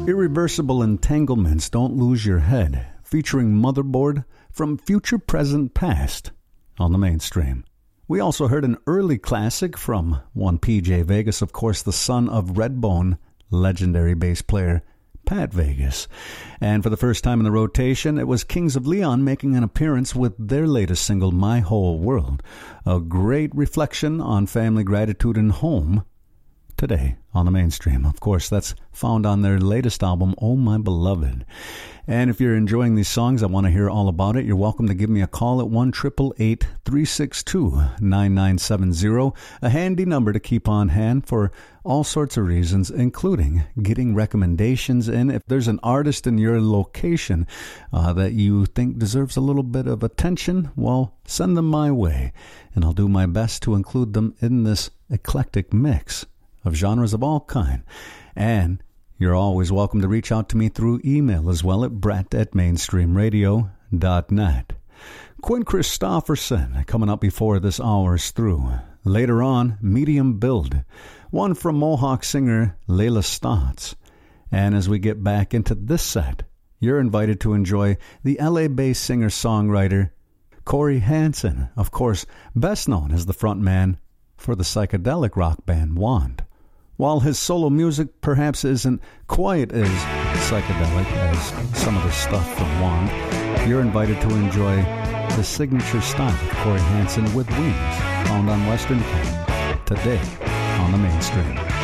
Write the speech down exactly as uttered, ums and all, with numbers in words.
Irreversible Entanglements, Don't Lose Your Head, featuring Motherboard from Future Present Past on the Mainstream. We also heard an early classic from one P J Vegas, of course, the son of Redbone, legendary bass player Pat Vegas. And for the first time in the rotation, it was Kings of Leon making an appearance with their latest single, My Whole World, a great reflection on family gratitude and home today on the Mainstream. Of course, that's found on their latest album, Oh My Beloved. And if you're enjoying these songs, I want to hear all about it. You're welcome to give me a call at one eight eight eight, three six two, nine nine seven zero, a handy number to keep on hand for all sorts of reasons, including getting recommendations in. If there's an artist in your location uh, that you think deserves a little bit of attention, well, send them my way, and I'll do my best to include them in this eclectic mix of genres of all kind. And you're always welcome to reach out to me through email as well at brett at mainstream radio dot net. Quinn Christopherson coming up before this hour's through. Later on, Medium Build, one from Mohawk singer Layla Stotts. And as we get back into this set, you're invited to enjoy the L A-based singer-songwriter Corey Hansen, of course, best known as the frontman for the psychedelic rock band Wand. While his solo music perhaps isn't quite as psychedelic as some of the stuff from Wand, you're invited to enjoy the signature style of Corey Hansen with Wings, found on Western Pop, today on the Mainstream.